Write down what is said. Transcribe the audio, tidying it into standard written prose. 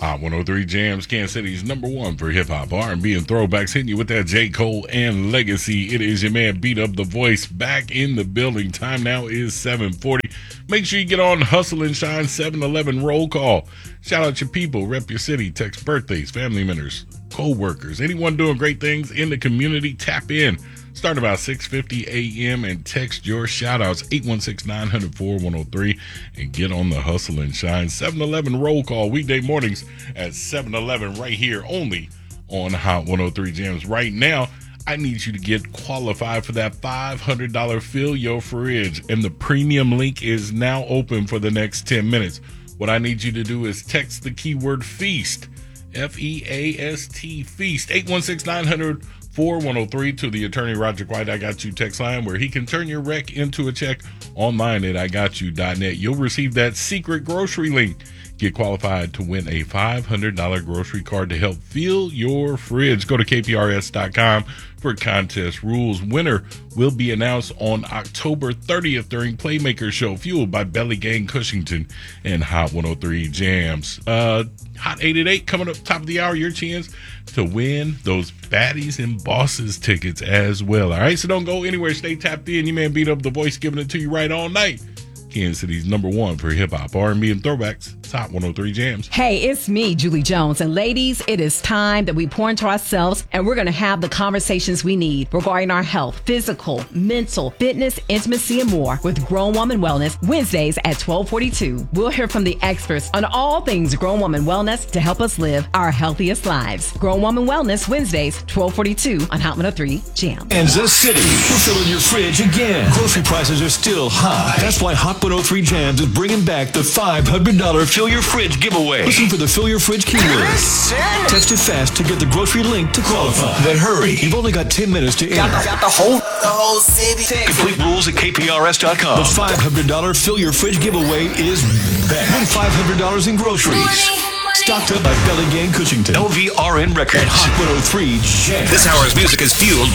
Hot 103 Jams, Kansas City's #1 for hip-hop, R&B, and throwbacks, hitting you with that J. Cole and Legacy. It is your man, Beat Up the Voice, back in the building. Time now is 7:40. Make sure you get on Hustle and Shine 7-Eleven roll call. Shout out your people, rep your city, text birthdays, family members, co-workers, anyone doing great things in the community, tap in. Start about 6:50 a.m. and text your shout-outs, 816-900-4103, and get on the Hustle and Shine 7-Eleven roll call weekday mornings at 7-Eleven right here only on Hot 103 Jams. Right now, I need you to get qualified for that $500 Fill Your Fridge, and the premium link is now open for the next 10 minutes. What I need you to do is text the keyword FEAST, F-E-A-S-T, FEAST, 816-900-4103 to the attorney Roger White I Got You text line, where he can turn your rec into a check online at IGotYou.net. You'll receive that secret grocery link. Get qualified to win a $500 grocery card to help fill your fridge. Go to KPRS.com for contest rules. Winner will be announced on October 30th during Playmaker Show, fueled by Belly Gang Cushington and Hot 103 Jams. Hot 888 coming up top of the hour. Your chance to win those Baddies and Bosses tickets as well. All right, so don't go anywhere. Stay tapped in. Your man Beat Up the Voice, giving it to you right all night. Kansas City's #1 for hip-hop, R&B, and throwbacks. Top 103 Jams. Hey, it's me, Julie Jones. And ladies, it is time that we pour into ourselves, and we're going to have the conversations we need regarding our health, physical, mental, fitness, intimacy, and more with Grown Woman Wellness, Wednesdays at 12:42. We'll hear from the experts on all things Grown Woman Wellness to help us live our healthiest lives. Grown Woman Wellness, Wednesdays, 12:42 on Hot 103 Jams. Kansas City, we're filling your fridge again. Grocery prices are still high. That's why Hot 103 Jams is bringing back the $500 Fill Your Fridge giveaway. Listen for the Fill Your Fridge keyword. Text it fast to get the grocery link to qualify. Then hurry. You've only got 10 minutes to enter. Got the whole city. Complete rules at KPRS.com. The $500 Fill Your Fridge giveaway is back. Win $500 in groceries. Stocked up by Belly Gang Cushington, LVRN Records, and Hot 103 Jams. This hour's music is fueled